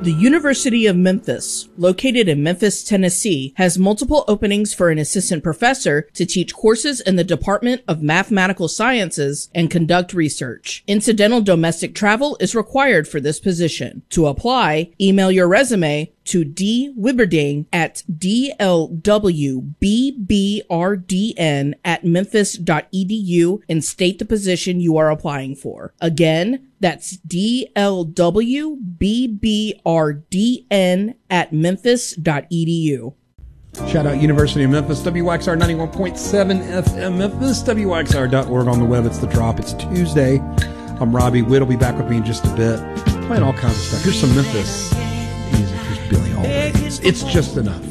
The University of Memphis, located in Memphis, Tennessee, has multiple openings for an assistant professor to teach courses in the Department of Mathematical Sciences and conduct research. Incidental domestic travel is required for this position. To apply, email your resume to dlwbbrdn@memphis.edu and state the position you are applying for. Again, that's dlwbbrdn@memphis.edu. Shout out University of Memphis, WYXR 91.7 FM Memphis, WYXR.org on the web. It's The Drop. It's Tuesday. I'm Robbie Witt. Will be back with me in just a bit. Playing all kinds of stuff. Here's some Memphis music. Here's Billie Holiday. It's just enough.